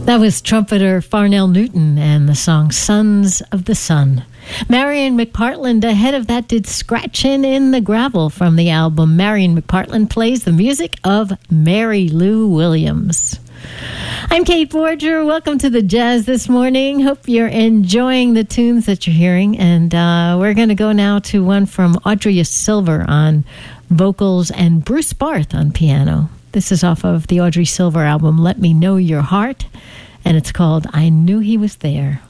That was trumpeter Farnell Newton and the song Sons of the Sun. Marion McPartland ahead of that did Scratchin' in the Gravel from the album. Marion McPartland plays the music of Mary Lou Williams. I'm Kate Borger. Welcome to the Jazz this morning. Hope you're enjoying the tunes that you're hearing. And we're going to go now to one from Audrey Silver on vocals and Bruce Barth on piano. This is off of the Audrey Silver album, Let Me Know Your Heart, and it's called I Knew He Was There.